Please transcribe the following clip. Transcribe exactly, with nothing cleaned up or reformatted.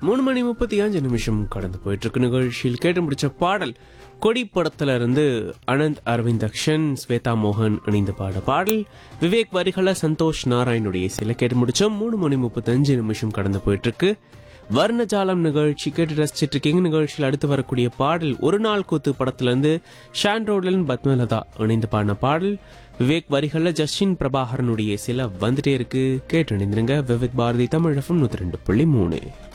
மூணு மணி முப்பத்தி அஞ்சு நிமிஷம் கடந்து போயிட்டு இருக்கு. நிகழ்ச்சியில் கேட்டு முடிச்ச பாடல் கொடி படத்துல இருந்து அனந்த் அரவிந்த் அக்ஷன் ஸ்வேதா மோகன் இணைந்து பாட பாடல். விவேக் வரிகள சந்தோஷ் நாராயணுடைய சில கேட்டு முடிச்சோம். மூணு மணி முப்பத்தி அஞ்சு நிமிஷம் கடந்து போயிட்டு இருக்கு. வர்ணஜாலம் நிகழ்ச்சி கேட்டு ரசிச்சிட்டு இருக்கீங்க. நிகழ்ச்சியில் அடுத்து வரக்கூடிய பாடல் ஒரு நாள் கூத்து படத்துல இருந்து ஷான்ரோடன் பத்மலதா இணைந்து பாடின பாடல். விவேக் வரிகள்ல ஜஸ்டின் பிரபாகரனுடைய சில வந்துட்டே இருக்கு. கேட்டு இணைந்திருங்க. விவேக் பாரதி தமிழ் எஃப்எம் நூத்தி ரெண்டு புள்ளி மூணு.